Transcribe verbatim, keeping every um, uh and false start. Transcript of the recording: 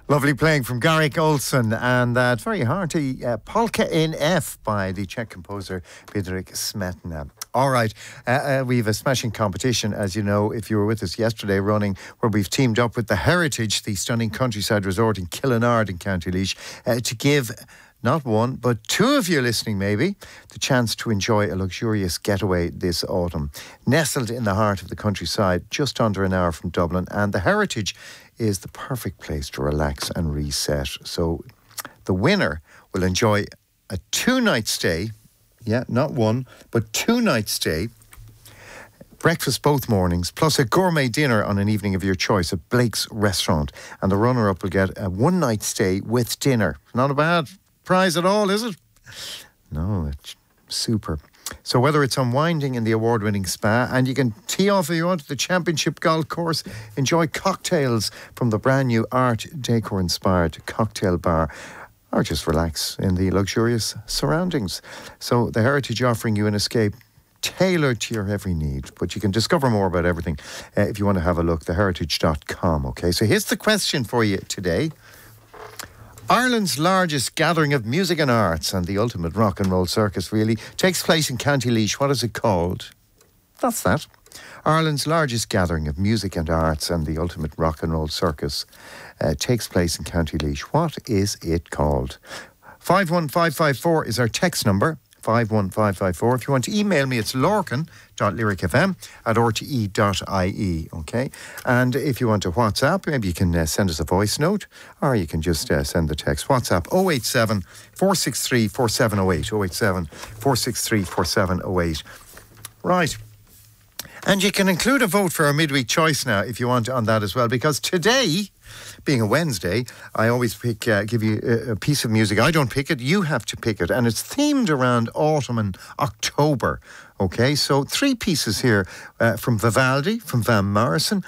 Lovely playing from Garrick Olsen and that very hearty uh, Polka in F by the Czech composer Bedřich Smetana. All right, uh, uh, we have a smashing competition, as you know, if you were with us yesterday, running where we've teamed up with the Heritage, the stunning countryside resort in Killinard in County Laois, uh, to give not one, but two of you listening maybe, the chance to enjoy a luxurious getaway this autumn. Nestled in the heart of the countryside, just under an hour from Dublin, and the Heritage is the perfect place to relax and reset. So the winner will enjoy a two-night stay, yeah, not one, but two-night stay, breakfast both mornings, plus a gourmet dinner on an evening of your choice at Blake's Restaurant. And the runner-up will get a one-night stay with dinner. Not a bad prize at all, is it? No, it's super. So whether it's unwinding in the award-winning spa, and you can tee off if you want to the Championship Golf Course, enjoy cocktails from the brand new Art Deco-inspired cocktail bar, or just relax in the luxurious surroundings. So the Heritage offering you an escape tailored to your every need. But you can discover more about everything uh, if you want to have a look, the heritage dot com. Okay, so here's the question for you today. Ireland's largest gathering of music and arts, and the ultimate rock and roll circus really, takes place in County Laois. What is it called? That's that. Ireland's largest gathering of music and arts and the ultimate rock and roll circus uh, takes place in County Laois. What is it called? five one five five four is our text number. five one five five four. If you want to email me, it's lorcan dot lyric f m at r t e dot i e, okay? And if you want to WhatsApp, maybe you can uh, send us a voice note, or you can just uh, send the text. WhatsApp oh eight seven, four six three, four seven oh eight, oh eight seven, four six three, four seven oh eight. Right. And you can include a vote for our midweek choice now, if you want, on that as well, because today, being a Wednesday, I always pick, uh, give you a, a piece of music. I don't pick it, you have to pick it. And it's themed around autumn and October. Okay, so three pieces here uh, from Vivaldi, from Van Morrison,